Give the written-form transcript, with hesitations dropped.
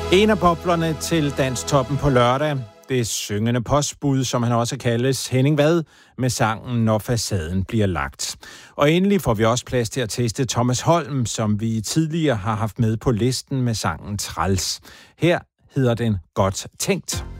En af boblerne til Danstoppen på lørdag. Det syngende postbud, som han også kaldes, Henning Vad, med sangen Når facaden bliver lagt. Og endelig får vi også plads til at teste Thomas Holm, som vi tidligere har haft med på listen med sangen Træls. Her hedder den Godt tænkt.